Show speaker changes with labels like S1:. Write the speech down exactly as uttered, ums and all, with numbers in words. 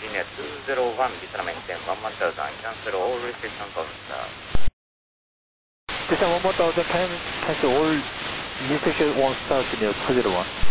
S1: Virginia two zero one, Vista maintain one one thousand, cancel all restrictions on start.
S2: Vista one one thousand, can cancel all restrictions on start in two zero one.